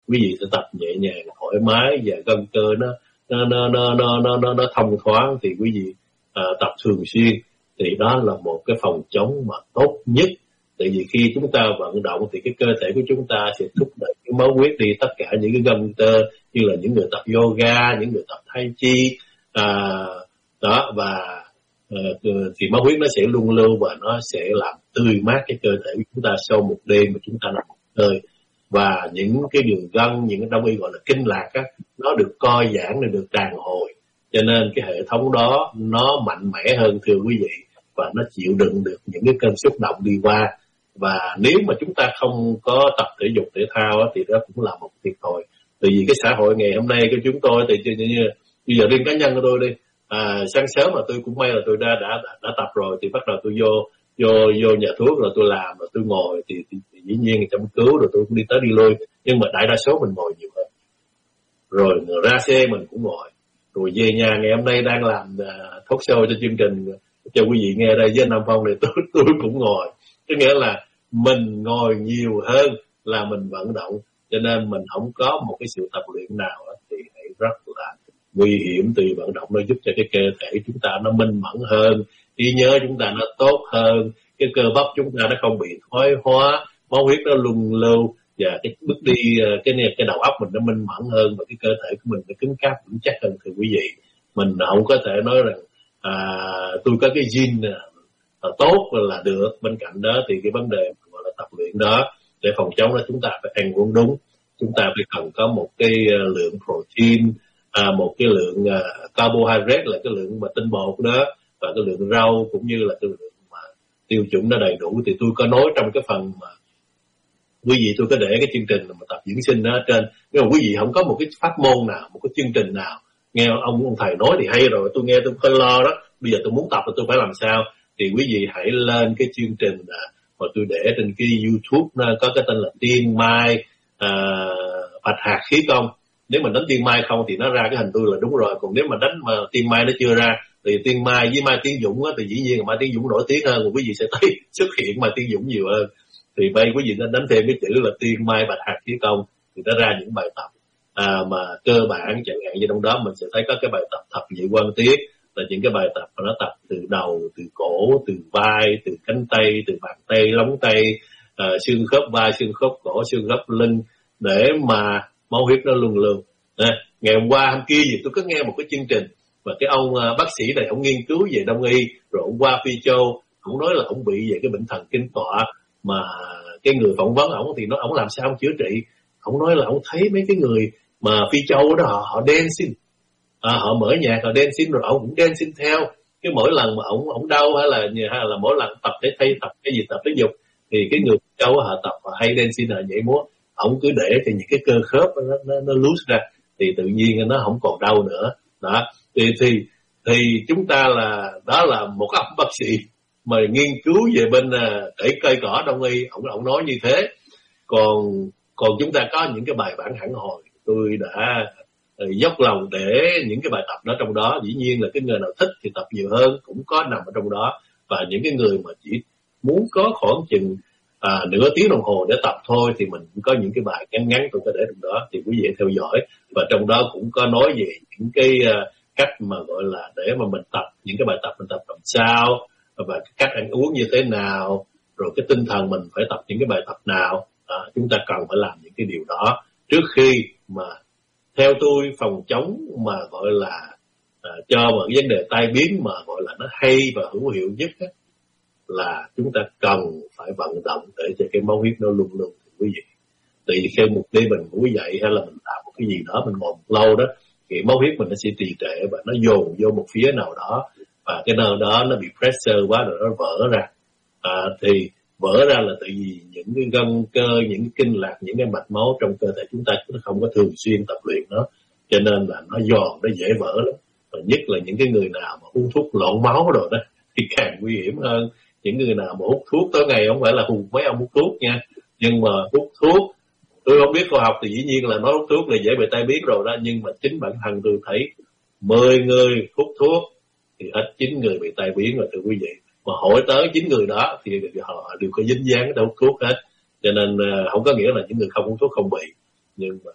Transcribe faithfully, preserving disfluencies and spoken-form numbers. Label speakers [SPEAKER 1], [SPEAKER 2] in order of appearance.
[SPEAKER 1] quý vị sẽ tập nhẹ nhàng, thoải mái và gân cơ nó nó nó nó nó nó, nó, nó thông thoáng, thì quý vị à, tập thường xuyên thì đó là một cái phòng chống mà tốt nhất. Tại vì khi chúng ta vận động thì cái cơ thể của chúng ta sẽ thúc đẩy cái máu huyết đi tất cả những cái gân tơ, như là những người tập yoga, những người tập tai chi à, đó, và uh, thì máu huyết nó sẽ luân lưu và nó sẽ làm tươi mát cái cơ thể của chúng ta sau một đêm mà chúng ta nằm một hơi. Và những cái đường gân, những cái đông y gọi là kinh lạc á, nó được co giãn, nó được đàn hồi, cho nên cái hệ thống đó nó mạnh mẽ hơn thưa quý vị, và nó chịu đựng được những cái cơn xúc động đi qua. Và nếu mà chúng ta không có tập thể dục thể thao á, thì đó cũng là một thiệt thòi. Tại vì cái xã hội ngày hôm nay của chúng tôi thì như, như bây giờ riêng cá nhân của tôi đi, à, sáng sớm mà tôi cũng may là tôi đã đã đã, đã tập rồi, thì bắt đầu tôi vô vô vô nhà thuốc rồi tôi làm rồi tôi ngồi thì, thì, thì dĩ nhiên chăm cứu rồi tôi cũng đi tới đi lui, nhưng mà đại đa số mình ngồi nhiều hơn. Rồi ra xe mình cũng ngồi, rồi về nhà ngày hôm nay đang làm uh, talk show cho chương trình cho quý vị nghe đây với anh Nam Phong thì tôi tôi cũng ngồi. Có nghĩa là mình ngồi nhiều hơn là mình vận động, cho nên mình không có một cái sự tập luyện nào thì rất là nguy hiểm. Từ vận động nó giúp cho cái cơ thể chúng ta nó minh mẫn hơn, trí nhớ chúng ta nó tốt hơn, cái cơ bắp chúng ta nó không bị thoái hóa, máu huyết nó luân lưu, và cái bước đi cái cái đầu óc mình nó minh mẫn hơn, và cái cơ thể của mình nó cứng cáp vững chắc hơn thưa quý vị. Mình không có thể nói rằng à, tôi có cái gene à, tốt là được. Bên cạnh đó thì cái vấn đề gọi là tập luyện đó để phòng chống đó, chúng ta phải ăn uống đúng, chúng ta phải cần có một cái lượng protein, à, một cái lượng à, carbohydrate là cái lượng mà tinh bột đó, và cái lượng rau cũng như là cái lượng mà tiêu chuẩn nó đầy đủ. Thì tôi có nói trong cái phần mà quý vị, tôi có để cái chương trình mà tập dưỡng sinh đó trên. Nếu mà quý vị không có một cái pháp môn nào, một cái chương trình nào, nghe ông ông thầy nói thì hay rồi, tôi nghe tôi hơi lo đó, bây giờ tôi muốn tập thì tôi phải làm sao, thì quý vị hãy lên cái chương trình à, mà tôi để trên cái YouTube nó có cái tên là Tiên Mai à, Bạch Hạt Khí Công. Nếu mà đánh Tiên Mai không thì nó ra cái hình tôi là đúng rồi, còn nếu mà đánh mà Tiên Mai nó chưa ra thì Tiên Mai với Mai Tiến Dũng á, thì dĩ nhiên là Mai Tiến Dũng nổi tiếng hơn, quý vị sẽ thấy xuất hiện Mai Tiến Dũng nhiều hơn. Thì bây quý vị nên đánh thêm cái chữ là Tiên Mai Bạch Hạt Khí Công thì nó ra những bài tập à, mà cơ bản, chẳng hạn như trong đó mình sẽ thấy có cái bài tập thập nhị quan tiết, là những cái bài tập mà nó tập từ đầu, từ cổ, từ vai, từ cánh tay, từ bàn tay, lóng tay, à, xương khớp vai, xương khớp cổ, xương khớp lưng, để mà máu huyết nó luân lưu. À, ngày hôm qua hôm kia gì tôi có nghe một cái chương trình mà cái ông uh, bác sĩ này ông nghiên cứu về đông y, rồi ông qua Phi Châu, ông nói là ông bị về cái bệnh thần kinh tọa, mà cái người phỏng vấn ông thì nói ông làm sao ông chữa trị. Ông nói là ông thấy mấy cái người mà Phi Châu đó họ họ dancing, à, họ mở nhạc họ dancing, rồi ông cũng dancing theo. Cái mỗi lần mà ông ông đau hay là hay là mỗi lần tập thể thay tập cái gì tập thể dục thì cái người Phi Châu họ tập họ hay dancing, họ nhảy múa, ông cứ để cho những cái cơ khớp nó nó, nó loose ra thì tự nhiên nó không còn đau nữa. Đó thì thì thì chúng ta là đó là một ông bác sĩ mà nghiên cứu về bên để cây cỏ đông y, ông ông nói như thế. Còn còn chúng ta có những cái bài bản hẳn hồi, tôi đã dốc lòng để những cái bài tập đó trong đó. Dĩ nhiên là cái người nào thích thì tập nhiều hơn cũng có nằm ở trong đó, và những cái người mà chỉ muốn có khoảng chừng à, nửa tiếng đồng hồ để tập thôi thì mình cũng có những cái bài ngắn ngắn tôi có để trong đó, thì quý vị theo dõi. Và trong đó cũng có nói về những cái uh, cách mà gọi là để mà mình tập, những cái bài tập mình tập làm sao, và cách ăn uống như thế nào, rồi cái tinh thần mình phải tập những cái bài tập nào. À, chúng ta cần phải làm những cái điều đó trước khi mà theo tôi phòng chống mà gọi là à, cho một vấn đề tai biến mà gọi là nó hay và hữu hiệu nhất á, là chúng ta cần phải vận động để cho cái máu huyết nó luôn luôn quý vị. Tại vì khi một đêm mình ngủ dậy hay là mình làm một cái gì đó, mình ngồi một lâu đó, thì máu huyết mình nó sẽ trì trệ và nó dồn vô một phía nào đó, và cái nơi đó nó bị pressure quá rồi nó vỡ ra. À, thì vỡ ra là tại vì những cái gân cơ, những cái kinh lạc, những cái mạch máu trong cơ thể chúng ta chúng ta không có thường xuyên tập luyện nó, cho nên là nó giòn, nó dễ vỡ lắm. Và nhất là những cái người nào mà uống thuốc loạn máu rồi đó thì càng nguy hiểm hơn. Những người nào mà hút thuốc tối ngày, không phải là hù mấy ông hút thuốc nha, nhưng mà hút thuốc, tôi không biết khoa học thì dĩ nhiên là nói hút thuốc là dễ bị tai biến rồi đó, nhưng mà chính bản thân tôi thấy mười người hút thuốc thì hết chín người bị tai biến rồi thưa quý vị. Mà hỏi tới chín người đó thì họ đều có dính dáng đâu hút thuốc hết, cho nên không có nghĩa là những người không hút thuốc không bị, nhưng mà